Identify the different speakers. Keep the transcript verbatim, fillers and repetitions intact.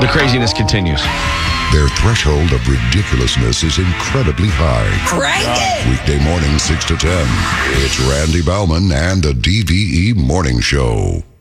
Speaker 1: The craziness continues.
Speaker 2: Their threshold of ridiculousness is incredibly high.
Speaker 3: Crank it!
Speaker 2: Weekday morning, six to ten. It's Randy Bauman and the D V E Morning Show.